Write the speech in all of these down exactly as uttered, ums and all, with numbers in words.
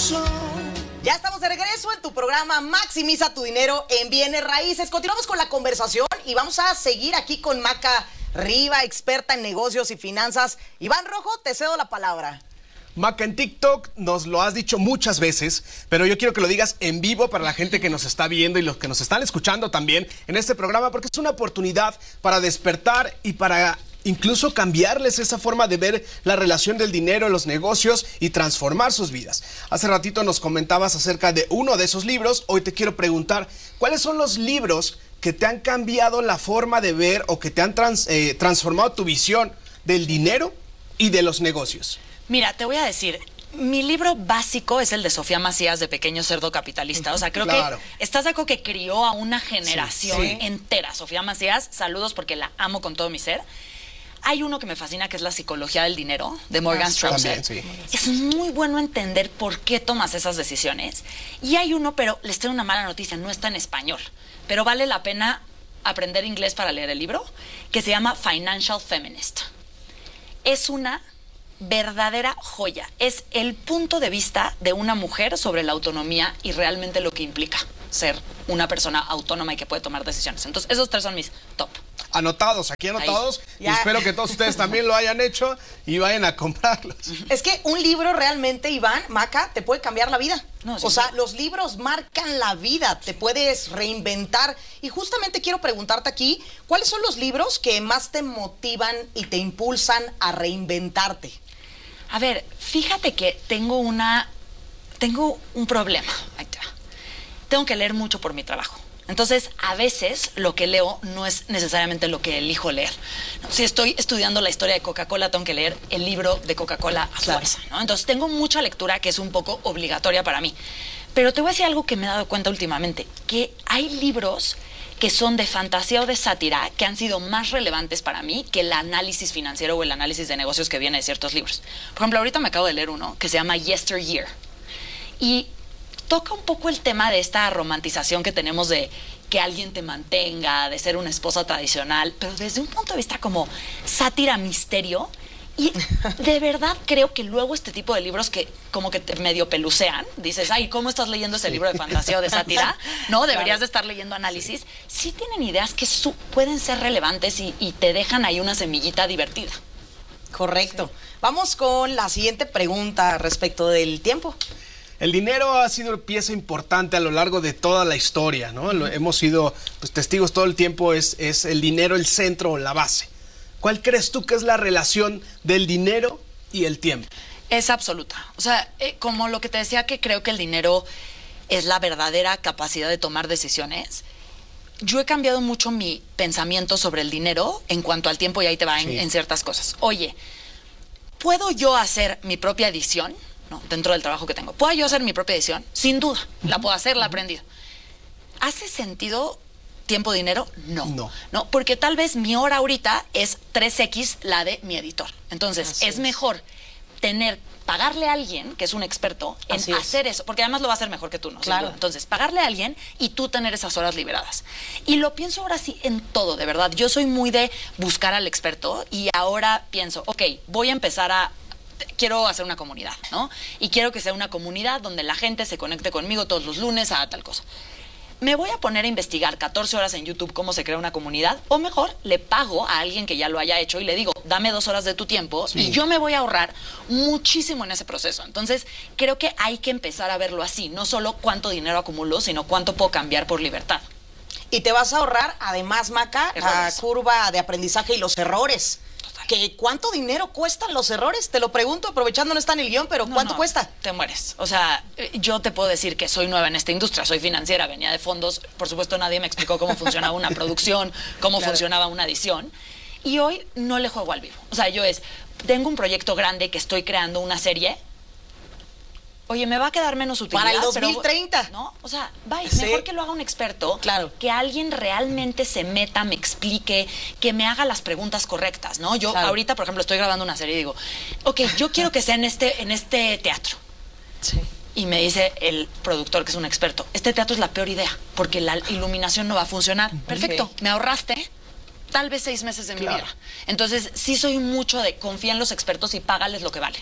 Ya estamos de regreso en tu programa Maximiza tu dinero en bienes raíces. Continuamos con la conversación y vamos a seguir aquí con Maca Riva, experta en negocios y finanzas. Iván Rojo, te cedo la palabra. Maca, en TikTok nos lo has dicho muchas veces, pero yo quiero que lo digas en vivo para la gente que nos está viendo y los que nos están escuchando también en este programa, porque es una oportunidad para despertar y para incluso cambiarles esa forma de ver la relación del dinero, los negocios y transformar sus vidas. Hace ratito nos comentabas acerca de uno de esos libros. Hoy te quiero preguntar, ¿cuáles son los libros que te han cambiado la forma de ver o que te han trans, eh, transformado tu visión del dinero y de los negocios? Mira, te voy a decir, mi libro básico es el de Sofía Macías, de Pequeño Cerdo Capitalista. O sea, creo claro. que estás de acuerdo que crió a una generación sí, sí. entera. Sofía Macías, saludos porque la amo con todo mi ser. Hay uno que me fascina, que es La psicología del dinero, de Morgan ah, Strauss. Sí. Es muy bueno entender por qué tomas esas decisiones. Y hay uno, pero les tengo una mala noticia, no está en español. Pero vale la pena aprender inglés para leer el libro, que se llama Financial Feminist. Es una verdadera joya. Es el punto de vista de una mujer sobre la autonomía y realmente lo que implica ser una persona autónoma y que puede tomar decisiones. Entonces, esos tres son mis top. Anotados, aquí anotados. Y espero que todos ustedes también lo hayan hecho y vayan a comprarlos. Es que un libro realmente, Iván, Maca, te puede cambiar la vida. No, sí, o sea, sí. los libros marcan la vida, te puedes reinventar. Y justamente quiero preguntarte aquí, ¿cuáles son los libros que más te motivan y te impulsan a reinventarte? A ver, fíjate que tengo una, tengo un problema. Ahí te va. Tengo que leer mucho por mi trabajo. Entonces, a veces lo que leo no es necesariamente lo que elijo leer. ¿No? Si estoy estudiando la historia de Coca-Cola, tengo que leer el libro de Coca-Cola a claro. fuerza, ¿no? Entonces, tengo mucha lectura que es un poco obligatoria para mí. Pero te voy a decir algo que me he dado cuenta últimamente, que hay libros que son de fantasía o de sátira que han sido más relevantes para mí que el análisis financiero o el análisis de negocios que viene de ciertos libros. Por ejemplo, ahorita me acabo de leer uno que se llama Yesteryear. Y toca un poco el tema de esta romantización que tenemos de que alguien te mantenga, de ser una esposa tradicional, pero desde un punto de vista como sátira, misterio. Y de verdad creo que luego este tipo de libros que como que te medio pelucean, dices, ay, ¿cómo estás leyendo ese libro de fantasía o de sátira? No, deberías claro. de estar leyendo análisis. Sí tienen ideas que su pueden ser relevantes y, y te dejan ahí una semillita divertida. Correcto. Sí. Vamos con la siguiente pregunta respecto del tiempo. El dinero ha sido pieza importante a lo largo de toda la historia, ¿no? Lo, hemos sido pues, testigos todo el tiempo, es, es el dinero el centro o la base. ¿Cuál crees tú que es la relación del dinero y el tiempo? Es absoluta. O sea, eh, como lo que te decía, que creo que el dinero es la verdadera capacidad de tomar decisiones. Yo he cambiado mucho mi pensamiento sobre el dinero en cuanto al tiempo y ahí te va en, sí. en ciertas cosas. Oye, ¿puedo yo hacer mi propia edición? No, dentro del trabajo que tengo. ¿Puedo yo hacer mi propia edición? Sin duda. La puedo hacer, la he aprendido. ¿Hace sentido tiempo, dinero? No. No. No, porque tal vez mi hora ahorita es tres equis la de mi editor. Entonces, Así es, es mejor tener, pagarle a alguien, que es un experto, en Así hacer es. eso, porque además lo va a hacer mejor que tú, ¿no? Claro. Entonces, pagarle a alguien y tú tener esas horas liberadas. Y lo pienso ahora sí en todo, de verdad. Yo soy muy de buscar al experto y ahora pienso, ok, voy a empezar a quiero hacer una comunidad, ¿no? Y quiero que sea una comunidad donde la gente se conecte conmigo todos los lunes a tal cosa. ¿Me voy a poner a investigar catorce horas en YouTube cómo se crea una comunidad? O mejor, le pago a alguien que ya lo haya hecho y le digo, dame dos horas de tu tiempo sí. y yo me voy a ahorrar muchísimo en ese proceso. Entonces, creo que hay que empezar a verlo así. No solo cuánto dinero acumulo, sino cuánto puedo cambiar por libertad. Y te vas a ahorrar, además, Maca, la curva de aprendizaje y los errores. ¿Que ¿Cuánto dinero cuestan los errores? Te lo pregunto, aprovechando no está en el guión, pero ¿cuánto no, no, cuesta? Te mueres. O sea, yo te puedo decir que soy nueva en esta industria, soy financiera, venía de fondos. Por supuesto, nadie me explicó cómo funcionaba una producción, cómo claro. funcionaba una edición. Y hoy no le juego al vivo. O sea, yo es, tengo un proyecto grande que estoy creando una serie. Oye, me va a quedar menos utilidad. Para el dos mil treinta. Pero, ¿no? O sea, bye, sí. mejor que lo haga un experto. Claro. Que alguien realmente se meta, me explique, que me haga las preguntas correctas, ¿no? Yo claro. ahorita, por ejemplo, estoy grabando una serie y digo, ok, yo quiero que sea en este, en este teatro. Sí. Y me dice el productor, que es un experto, este teatro es la peor idea, porque la iluminación no va a funcionar. Okay. Perfecto, me ahorraste tal vez seis meses de claro. mi vida. Entonces, sí soy mucho de confía en los expertos y págales lo que valen.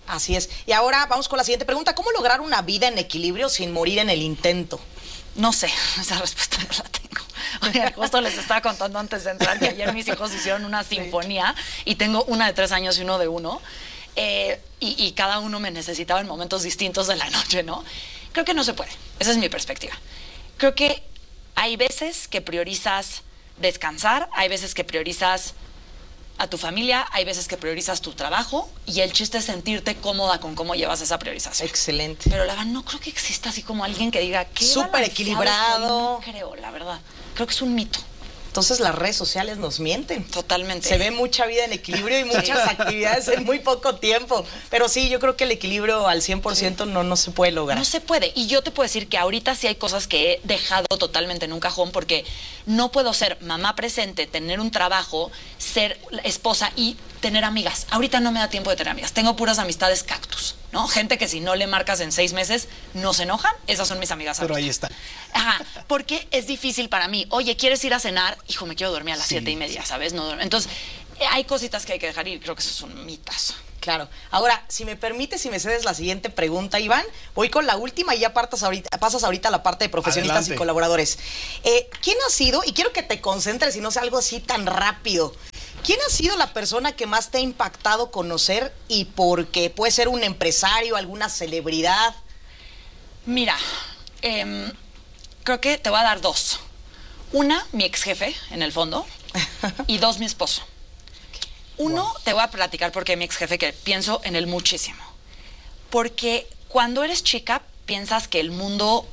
Así es. Y ahora vamos con la siguiente pregunta. ¿Cómo lograr una vida en equilibrio sin morir en el intento? No sé, esa respuesta no la tengo. Oye, justo les estaba contando antes de entrar que ayer mis hijos hicieron una sinfonía y tengo una de tres años y uno de uno. Eh, y, y cada uno me necesitaba en momentos distintos de la noche, ¿no? Creo que no se puede. Esa es mi perspectiva. Creo que hay veces que priorizas descansar, hay veces que priorizas a tu familia, hay veces que priorizas tu trabajo y el chiste es sentirte cómoda con cómo llevas esa priorización. Excelente. Pero la verdad no creo que exista así como alguien que diga que súper equilibrado. No creo, la verdad. Creo que es un mito. Entonces las redes sociales nos mienten. Totalmente. Se ve mucha vida en equilibrio y muchas sí. actividades en muy poco tiempo. Pero sí, yo creo que el equilibrio al cien por ciento sí. no, no se puede lograr. No se puede. Y yo te puedo decir que ahorita sí hay cosas que he dejado totalmente en un cajón porque no puedo ser mamá presente, tener un trabajo, ser esposa y tener amigas. Ahorita no me da tiempo de tener amigas. Tengo puras amistades cactus, ¿no? Gente que si no le marcas en seis meses no se enojan. Esas son mis amigas ahorita. Pero ahí está. Ajá, porque es difícil para mí. Oye, ¿quieres ir a cenar? Hijo, me quiero dormir a las sí. siete y media, ¿sabes? No duermo. Entonces, hay cositas que hay que dejar ir. Creo que eso es un mitazo. Claro. Ahora, si me permites, si me cedes la siguiente pregunta, Iván, voy con la última y ya partas ahorita, pasas ahorita a la parte de profesionistas Adelante. y colaboradores. Eh, ¿Quién ha sido, y quiero que te concentres y no sea algo así tan rápido, ¿quién ha sido la persona que más te ha impactado conocer y por qué? Puede ser un empresario, alguna celebridad. Mira, eh, creo que te voy a dar dos. Una, mi ex jefe, en el fondo, y dos, mi esposo. Uno, wow. te voy a platicar porque mi ex jefe, que pienso en él muchísimo. Porque cuando eres chica, piensas que el mundo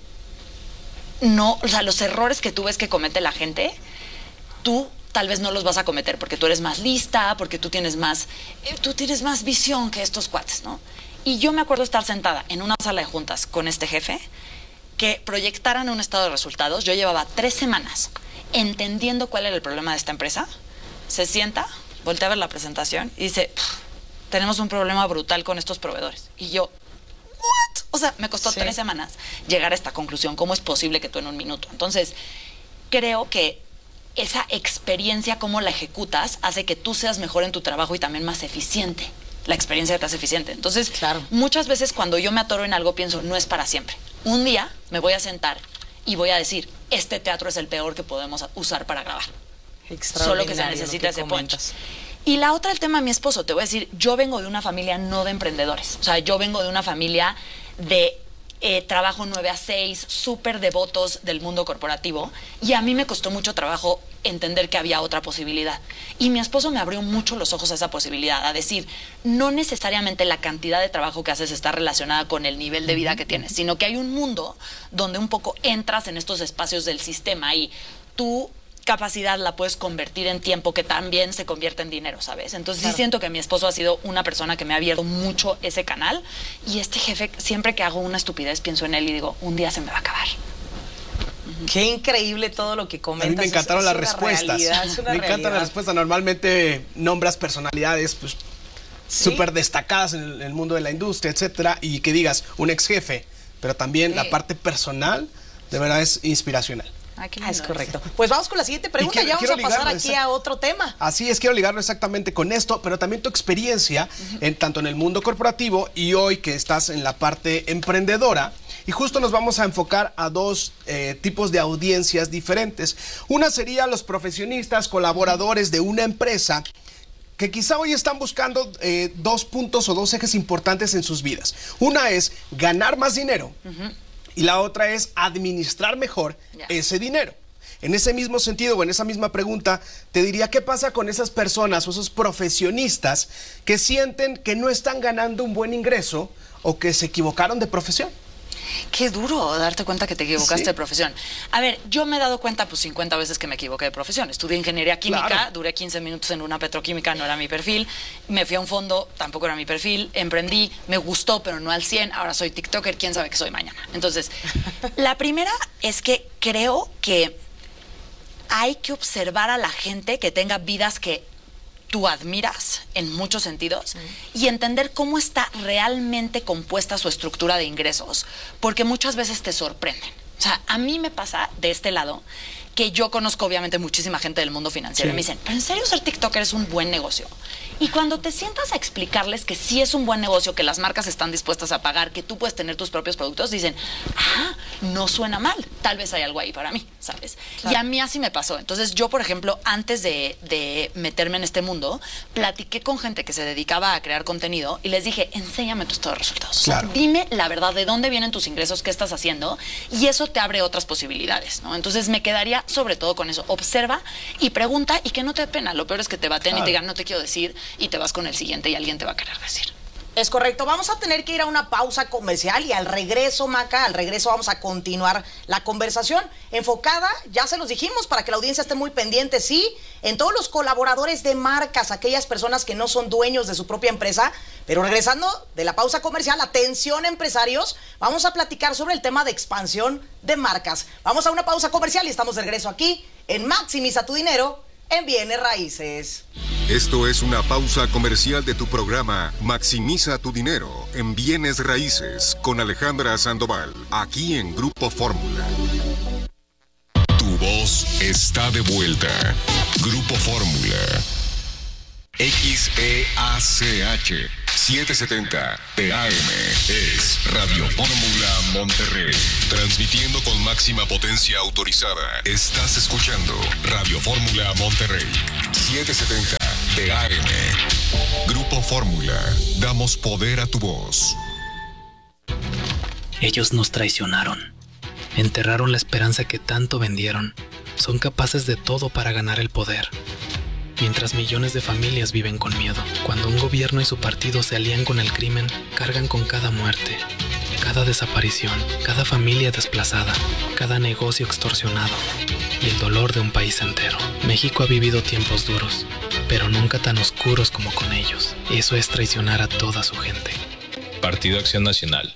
no, o sea, los errores que tú ves que comete la gente, tú tal vez no los vas a cometer porque tú eres más lista, porque tú tienes más, eh, tú tienes más visión que estos cuates, ¿no? Y yo me acuerdo estar sentada en una sala de juntas con este jefe, que proyectaran un estado de resultados. Yo llevaba tres semanas entendiendo cuál era el problema de esta empresa. Se sienta, voltea a ver la presentación y dice, tenemos un problema brutal con estos proveedores. Y yo, ¿what? O sea, me costó sí. tres semanas llegar a esta conclusión. ¿Cómo es posible que tú en un minuto? Entonces, creo que esa experiencia, cómo la ejecutas, hace que tú seas mejor en tu trabajo y también más eficiente. La experiencia te hace eficiente. Entonces, claro. muchas veces cuando yo me atoro en algo, pienso, no es para siempre. Un día me voy a sentar y voy a decir, este teatro es el peor que podemos usar para grabar. Solo que se necesita ese punch. Y la otra, el tema de mi esposo, te voy a decir, yo vengo de una familia no de emprendedores. O sea, yo vengo de una familia de eh, trabajo nueve a seis, súper devotos del mundo corporativo. Y a mí me costó mucho trabajo entender que había otra posibilidad. Y mi esposo me abrió mucho los ojos a esa posibilidad, a decir, no necesariamente la cantidad de trabajo que haces está relacionada con el nivel de vida que tienes, sino que hay un mundo donde un poco entras en estos espacios del sistema y tú capacidad la puedes convertir en tiempo que también se convierte en dinero, ¿sabes? Entonces claro. sí siento que mi esposo ha sido una persona que me ha abierto mucho ese canal y este jefe, siempre que hago una estupidez pienso en él y digo, un día se me va a acabar. Qué increíble todo lo que comentas. A mí me encantaron es, las es respuestas. Realidad, es una me realidad. encantan las respuestas. Normalmente nombras personalidades pues súper ¿Sí? destacadas en el, en el mundo de la industria, etcétera, y que digas un ex jefe, pero también sí. la parte personal de verdad es inspiracional. Ah, ah, es correcto. Pues vamos con la siguiente pregunta. Quiero, ya vamos a pasar aquí a otro tema. Así es, quiero ligarlo exactamente con esto, pero también tu experiencia, uh-huh. en, tanto en el mundo corporativo y hoy que estás en la parte emprendedora. Y justo nos vamos a enfocar a dos eh, tipos de audiencias diferentes. Una sería los profesionistas, colaboradores de una empresa que quizá hoy están buscando eh, dos puntos o dos ejes importantes en sus vidas. Una es ganar más dinero. Uh-huh. Y la otra es administrar mejor yeah. ese dinero. En ese mismo sentido o en esa misma pregunta, te diría, ¿qué pasa con esas personas o esos profesionistas que sienten que no están ganando un buen ingreso o que se equivocaron de profesión? Qué duro darte cuenta que te equivocaste sí. de profesión. A ver, yo me he dado cuenta pues cincuenta veces que me equivoqué de profesión. Estudié ingeniería química, claro. duré quince minutos en una petroquímica, no era mi perfil. Me fui a un fondo, tampoco era mi perfil. Emprendí, me gustó, pero no al cien. Ahora soy TikToker, quién sabe qué soy mañana. Entonces, la primera es que creo que hay que observar a la gente que tenga vidas que tú admiras en muchos sentidos mm. y entender cómo está realmente compuesta su estructura de ingresos, porque muchas veces te sorprenden. O sea, a mí me pasa de este lado que yo conozco obviamente muchísima gente del mundo financiero, sí. Y me dicen, ¿pero en serio ser TikToker es un buen negocio? Y cuando te sientas a explicarles que sí es un buen negocio, que las marcas están dispuestas a pagar, que tú puedes tener tus propios productos, dicen, ah, no suena mal, tal vez hay algo ahí para mí, ¿sabes? Claro. Y a mí así me pasó. Entonces yo, por ejemplo, antes de, de meterme en este mundo, platiqué con gente que se dedicaba a crear contenido y les dije, enséñame tus todos los resultados. Claro. O sea, dime la verdad, de dónde vienen tus ingresos, qué estás haciendo, y eso te abre otras posibilidades, ¿no? Entonces me quedaría sobre todo con eso. Observa y pregunta y que no te dé pena. Lo peor es que te baten, claro, y te digan, no te quiero decir, y te vas con el siguiente y alguien te va a querer decir. Es correcto. Vamos a tener que ir a una pausa comercial y al regreso, Maca, al regreso vamos a continuar la conversación enfocada, ya se los dijimos, para que la audiencia esté muy pendiente, sí, en todos los colaboradores de marcas, aquellas personas que no son dueños de su propia empresa. Pero regresando de la pausa comercial, atención empresarios, vamos a platicar sobre el tema de expansión de marcas. Vamos a una pausa comercial y estamos de regreso aquí en Maximiza tu Dinero en Bienes Raíces. Esto es una pausa comercial de tu programa Maximiza tu Dinero en Bienes Raíces con Alejandra Sandoval, aquí en Grupo Fórmula. Tu voz está de vuelta. Grupo Fórmula. X E A C H setecientos setenta de A M es Radio Fórmula Monterrey, transmitiendo con máxima potencia autorizada. Estás escuchando Radio Fórmula Monterrey setecientos setenta de A M. Grupo Fórmula, damos poder a tu voz. Ellos nos traicionaron, enterraron la esperanza que tanto vendieron. Son capaces de todo para ganar el poder. Mientras millones de familias viven con miedo, cuando un gobierno y su partido se alían con el crimen, cargan con cada muerte, cada desaparición, cada familia desplazada, cada negocio extorsionado y el dolor de un país entero. México ha vivido tiempos duros, pero nunca tan oscuros como con ellos. Eso es traicionar a toda su gente. Partido Acción Nacional.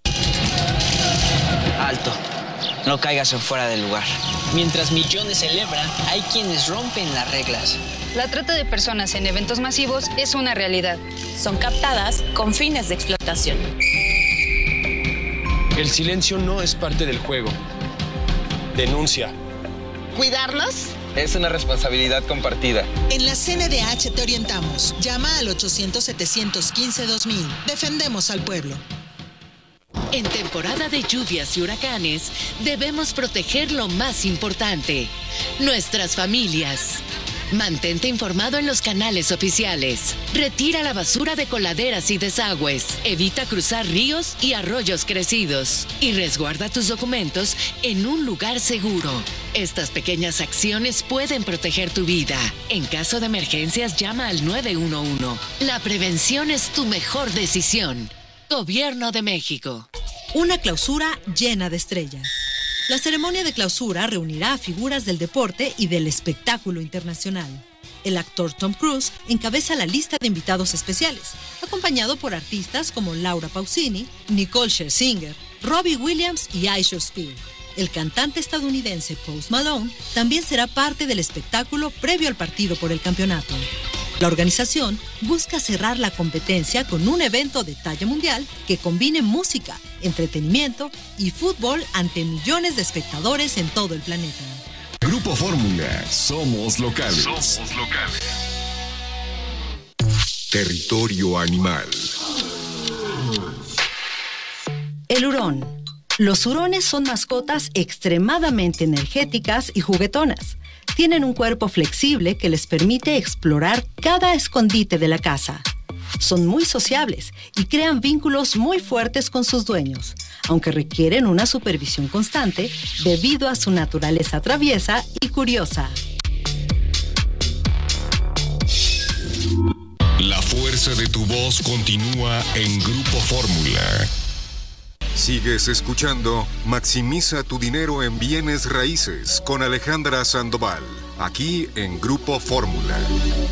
Alto. No caigas en fuera del lugar. Mientras millones celebran, hay quienes rompen las reglas. La trata de personas en eventos masivos es una realidad. Son captadas con fines de explotación. El silencio no es parte del juego. Denuncia. ¿Cuidarnos? Es una responsabilidad compartida. En la C N D H te orientamos. Llama al ochocientos, setecientos quince, dos mil. Defendemos al pueblo. En temporada de lluvias y huracanes, debemos proteger lo más importante, nuestras familias. Mantente informado en los canales oficiales. Retira la basura de coladeras y desagües. Evita cruzar ríos y arroyos crecidos. Y resguarda tus documentos en un lugar seguro. Estas pequeñas acciones pueden proteger tu vida. En caso de emergencias, llama al nueve uno uno. La prevención es tu mejor decisión. Gobierno de México. Una clausura llena de estrellas. La ceremonia de clausura reunirá a figuras del deporte y del espectáculo internacional. El actor Tom Cruise encabeza la lista de invitados especiales, acompañado por artistas como Laura Pausini, Nicole Scherzinger, Robbie Williams y Aisha Spear. El cantante estadounidense Post Malone también será parte del espectáculo previo al partido por el campeonato. La organización busca cerrar la competencia con un evento de talla mundial que combine música, entretenimiento y fútbol ante millones de espectadores en todo el planeta. Grupo Fórmula, somos locales. Somos locales. Territorio animal. El hurón. Los hurones son mascotas extremadamente energéticas y juguetonas. Tienen un cuerpo flexible que les permite explorar cada escondite de la casa. Son muy sociables y crean vínculos muy fuertes con sus dueños, aunque requieren una supervisión constante debido a su naturaleza traviesa y curiosa. La fuerza de tu voz continúa en Grupo Fórmula. Sigues escuchando Maximiza tu Dinero en Bienes Raíces con Alejandra Sandoval, aquí en Grupo Fórmula.